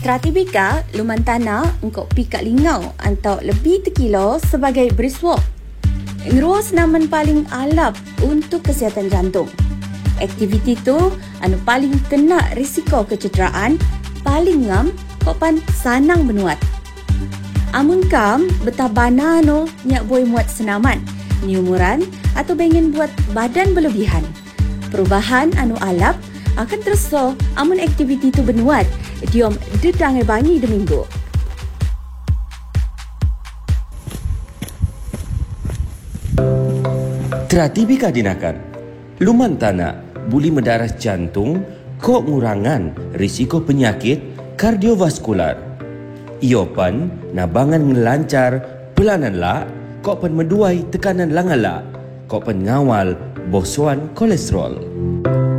Tratibika lumantana engkau pika lingau atau lebih tekilo sebagai brisk walk. Ngeruas naman paling alap untuk kesihatan jantung. Aktiviti tu anu paling kena risiko kecederaan, paling ngam kau pan sanang benuat. Amun kam betabana no nyak boleh muat senaman, ni umuran atau pengen buat badan berlebihan. Perubahan anu alap akan terso amun aktiviti tu benuat diom dedangai bangi de minggu. Tratibika dinakan lumantana buli mendaras jantung kok ngurangan risiko penyakit kardiovaskular. Iopan nabangan ngelancar pelanan la kok pen meduai tekanan langala kok pen ngawal bosuan kolesterol.